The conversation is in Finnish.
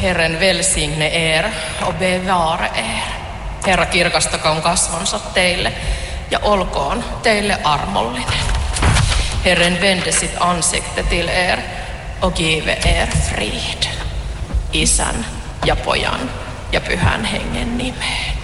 Herren välsigne er och bevare er. Herra kirkastakoon kasvonsa teille ja olkoon teille armollinen. Herren vände sitt ansikte till er och give er frid. Isän ja pojan ja pyhän hengen nimeen.